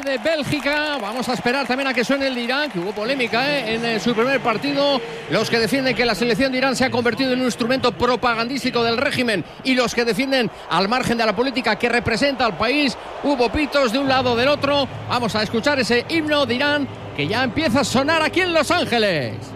de Bélgica. Vamos a esperar también a que suene el de Irán, que hubo polémica en su primer partido. Los que defienden que la selección de Irán se ha convertido en un instrumento propagandístico del régimen y los que defienden al margen de la política que representa al país. Hubo pitos de un lado o del otro. Vamos a escuchar ese himno de Irán que ya empieza a sonar aquí en Los Ángeles.